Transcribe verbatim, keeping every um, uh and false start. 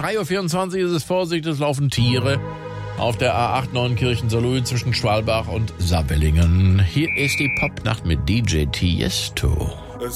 drei Uhr vierundzwanzig ist es. Vorsicht, es laufen Tiere auf der A acht Neuenkirchen-Saarlouis zwischen Schwalbach und Saarbrücken. Hier ist die Popnacht mit D J Tiesto.